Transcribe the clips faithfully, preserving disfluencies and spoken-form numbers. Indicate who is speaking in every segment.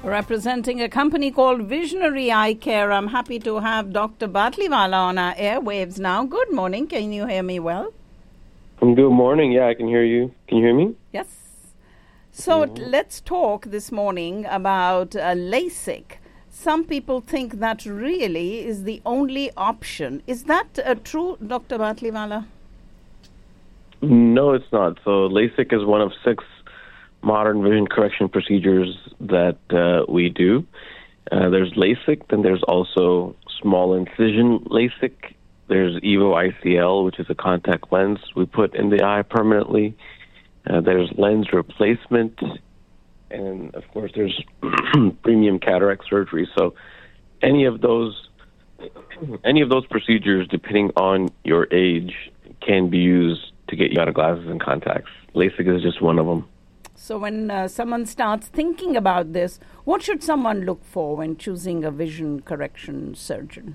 Speaker 1: Representing a company called Visionary Eye Care, I'm happy to have Doctor Batliwala on our airwaves now. Good morning. Can you hear me well?
Speaker 2: Good morning. Yeah, I can hear you. Can you hear me?
Speaker 1: Yes. So
Speaker 2: Mm-hmm.
Speaker 1: let's talk this morning about uh, LASIK. Some people think that really is the only option. Is that uh, true, Doctor Batliwala?
Speaker 2: No, it's not. So LASIK is one of six modern vision correction procedures that uh, we do. Uh, there's LASIK, then there's also small incision LASIK. There's EVO I C L, which is a contact lens we put in the eye permanently. Uh, there's lens replacement, and of course there's premium cataract surgery. So any of those, any of those procedures, depending on your age, can be used to get you out of glasses and contacts. LASIK is just one of them.
Speaker 1: So when uh, someone starts thinking about this, what should someone look for when choosing a vision correction surgeon?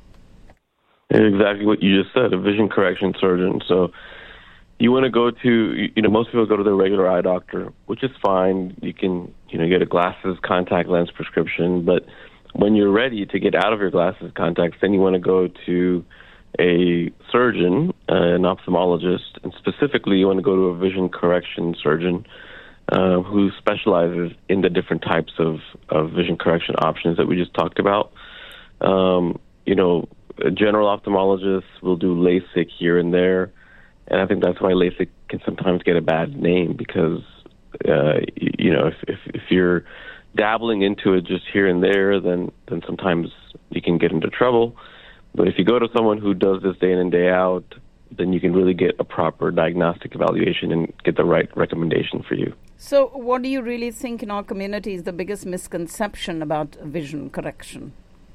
Speaker 2: Exactly what you just said, a vision correction surgeon. So you want to go to, you know, most people go to their regular eye doctor, which is fine. You can, you know, get a glasses, contact lens prescription. But when you're ready to get out of your glasses, contacts, then you want to go to a surgeon, uh, an ophthalmologist, and specifically you want to go to a vision correction surgeon uh, who specializes in the different types of, of vision correction options that we just talked about. Um, you know, a general ophthalmologist will do LASIK here and there, and I think that's why LASIK can sometimes get a bad name because, uh, you, you know, if, if, if you're dabbling into it just here and there, then, then sometimes you can get into trouble. But if you go to someone who does this day in and day out, then you can really get a proper diagnostic evaluation and get the right recommendation for you.
Speaker 1: So what do you really think in our community is the biggest misconception about vision correction?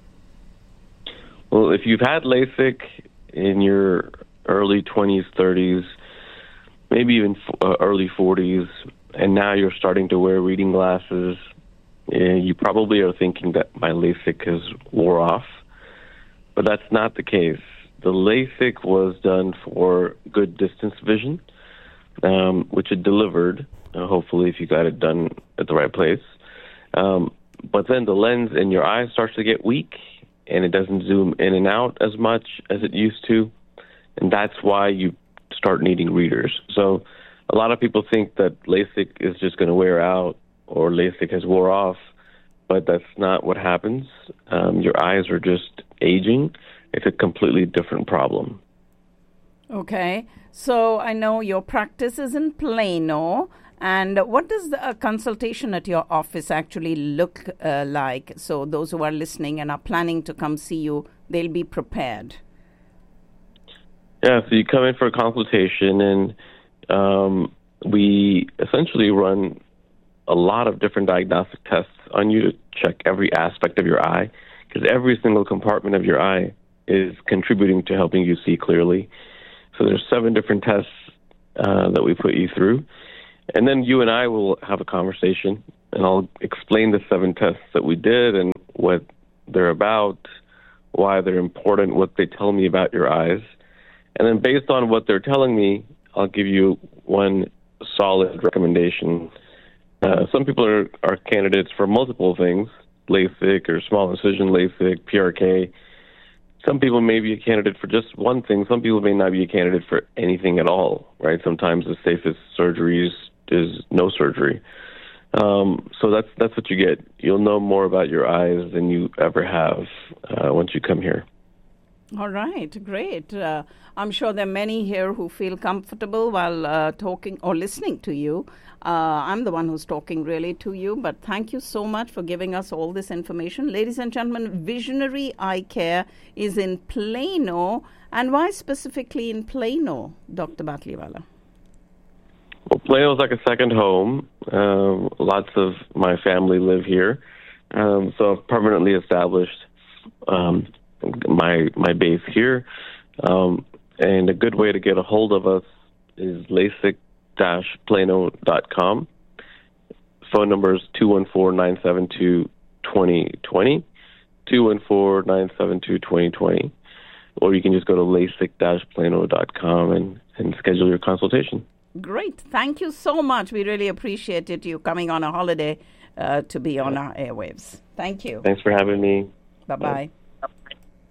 Speaker 2: Well, if you've had LASIK in your early twenties, thirties, maybe even uh, early forties, and now you're starting to wear reading glasses, uh, you probably are thinking that my LASIK has wore off. But that's not the case. The LASIK was done for good distance vision, um, which it delivered, uh, hopefully, if you got it done at the right place. Um, but then the lens in your eye starts to get weak, and it doesn't zoom in and out as much as it used to. And that's why you start needing readers. So a lot of people think that LASIK is just going to wear out or LASIK has wore off, but that's not what happens. Um, your eyes are just aging. It's a completely different problem.
Speaker 1: Okay. So I know your practice is in Plano. And what does the, a consultation at your office actually look uh, like? So those who are listening and are planning to come see you, they'll be prepared.
Speaker 2: Yeah, so you come in for a consultation, and um, we essentially run a lot of different diagnostic tests on you to check every aspect of your eye, because every single compartment of your eye is contributing to helping you see clearly. So there's seven different tests uh, that we put you through. And then you and I will have a conversation, and I'll explain the seven tests that we did and what they're about, why they're important, what they tell me about your eyes. And then based on what they're telling me, I'll give you one solid recommendation. Uh, some people are, are candidates for multiple things, LASIK or small incision LASIK, P R K. Some people may be a candidate for just one thing. Some people may not be a candidate for anything at all, right? Sometimes the safest surgeries is no surgery. Um, so that's that's what you get. You'll know more about your eyes than you ever have uh, once you come here.
Speaker 1: All right, great. Uh, I'm sure there are many here who feel comfortable while uh, talking or listening to you. Uh, I'm the one who's talking really to you, but thank you so much for giving us all this information. Ladies and gentlemen, Visionary Eye Care is in Plano. And why specifically in Plano, Doctor Batliwala?
Speaker 2: Well, Plano is like a second home. Um, lots of my family live here. Um, so I've permanently established um, my my base here. Um, and a good way to get a hold of us is LASIK dash plano dot com. Phone number is two one four, nine seven two, two zero two zero, two one four, nine seven two, two zero two zero. Or you can just go to LASIK dash plano dot com and, and schedule your consultation.
Speaker 1: Great. Thank you so much. We really appreciated you coming on a holiday uh, to be on our airwaves. Thank you.
Speaker 2: Thanks for having me.
Speaker 1: Bye-bye.